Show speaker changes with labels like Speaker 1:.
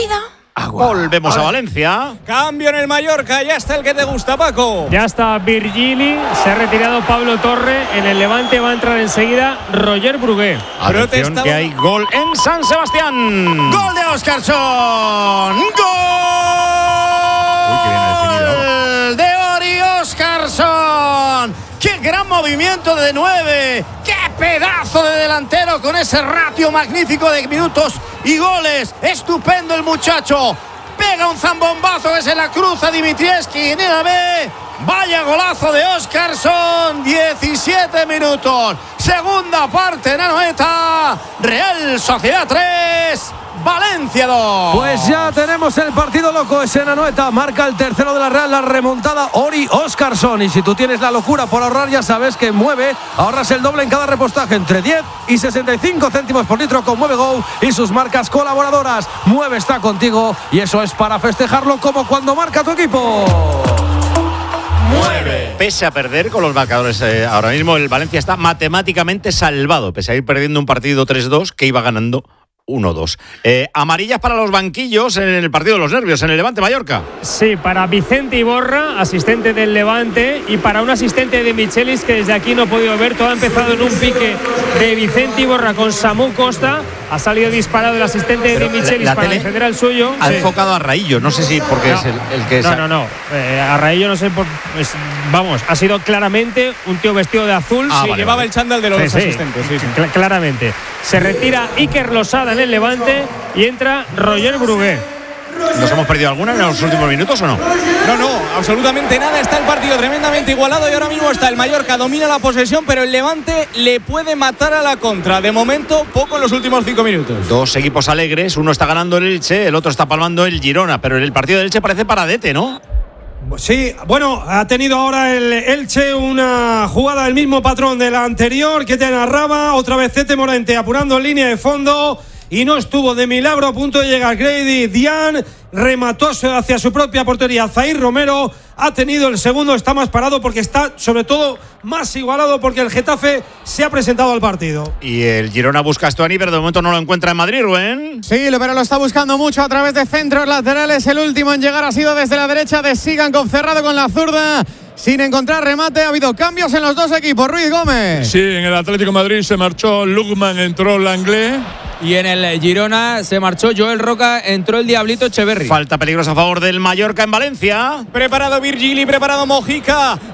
Speaker 1: cuida.
Speaker 2: Agua. Volvemos a Valencia.
Speaker 3: Cambio en el Mallorca, ya está el que te gusta, Paco.
Speaker 4: Ya está Virgili, se ha retirado Pablo Torre. En el Levante va a entrar enseguida Roger Brugué.
Speaker 2: Atención que hay gol en San Sebastián.
Speaker 5: Gol de Óscarsson. Gol de Ori Óscarsson. ¡Qué gran movimiento de 9! ¡Qué pedazo de delantero con ese ratio magnífico de minutos y goles! ¡Estupendo el muchacho! Pega un zambombazo que se la cruza Dimitrievski en el B. ¡Vaya golazo de Óscarsson! 17 minutos. Segunda parte en Anoeta. Real Sociedad 3. Valencia 2.
Speaker 6: Pues ya tenemos el partido loco. Es en Anoeta. Marca el tercero de la Real. La remontada Ori Óscarsson. Y si tú tienes la locura por ahorrar, ya sabes que Mueve ahorras el doble en cada repostaje, entre 10 y 65 céntimos por litro con Mueve Go y sus marcas colaboradoras. Mueve está contigo y eso es para festejarlo como cuando marca tu equipo.
Speaker 2: Mueve. Pese a perder con los marcadores, ahora mismo el Valencia está matemáticamente salvado, pese a ir perdiendo un partido 3-2 que iba ganando 1-2. Amarillas para los banquillos en el partido de los nervios, en el Levante Mallorca.
Speaker 4: Sí, para Vicente Iborra, asistente del Levante, y para un asistente de Michelis que desde aquí no he podido ver. Todo ha empezado en un pique de Vicente Iborra con Samu Costa. Ha salido disparado el asistente de Michelis para defender al suyo.
Speaker 2: Ha enfocado a Raillo, no sé si porque es el que...
Speaker 4: No. A Raillo no sé por... vamos, ha sido claramente un tío vestido de azul.
Speaker 3: Llevaba el chándal de los asistentes. Sí.
Speaker 4: Claramente. Se retira Iker Losada en el Levante y entra Roger Brugué.
Speaker 2: ¿Nos hemos perdido alguna en los últimos minutos o no?
Speaker 3: No, absolutamente nada. Está el partido tremendamente igualado y ahora mismo está el Mallorca, domina la posesión, pero el Levante le puede matar a la contra. De momento, poco en los últimos 5 minutos.
Speaker 2: Dos equipos alegres, uno está ganando el Elche, el otro está palmando el Girona, pero el partido del Elche parece paradete, ¿no?
Speaker 7: Sí, bueno, ha tenido ahora el Elche una jugada del mismo patrón de la anterior que te narraba. Otra vez Tete Morente apurando en línea de fondo. Y no estuvo de milagro a punto de llegar Grady Dian, remató hacia su propia portería Zair Romero, ha tenido el segundo, está más parado porque está sobre todo más igualado porque el Getafe se ha presentado al partido.
Speaker 2: Y el Girona busca a Stuani, pero de momento no lo encuentra en Madrid, Rubén.
Speaker 8: Sí, pero lo está buscando mucho a través de centros laterales. El último en llegar ha sido desde la derecha de Sigankov, cerrado con la zurda. Sin encontrar remate, ha habido cambios en los dos equipos. Ruiz Gómez.
Speaker 9: Sí, en el Atlético de Madrid se marchó Lukman, entró Langlais.
Speaker 10: Y en el Girona se marchó Joel Roca, entró el Diablito Echeverri.
Speaker 2: Falta peligrosa a favor del Mallorca en Valencia.
Speaker 3: Preparado Virgili, preparado Mojica.